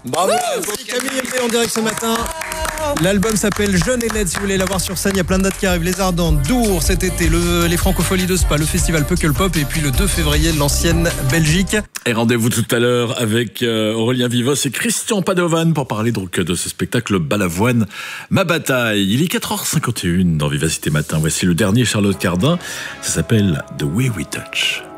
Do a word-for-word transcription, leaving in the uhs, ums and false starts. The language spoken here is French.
Bravo, Camille est en direct ce matin. L'album s'appelle Jeune et Laide. Si vous voulez la voir sur scène, il y a plein de dates qui arrivent. Les Ardentes, Dour cet été, le, les Francopholies de Spa, le festival Peukelpop et puis le deux février, l'ancienne Belgique. Et rendez-vous tout à l'heure avec euh, Aurélien Vivos et Christian Padovan pour parler donc de ce spectacle Balavoine, ma bataille. Il est quatre heures cinquante et une dans Vivacité Matin. Voici le dernier Charlotte Cardin. Ça s'appelle The Way We Touch.